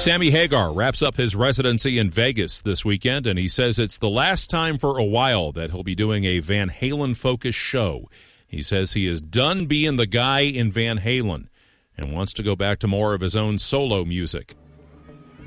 Sammy Hagar wraps up his residency in Vegas this weekend, and he says it's the last time for a while that he'll be doing a Van Halen-focused show. He says he is done being the guy in Van Halen and wants to go back to more of his own solo music.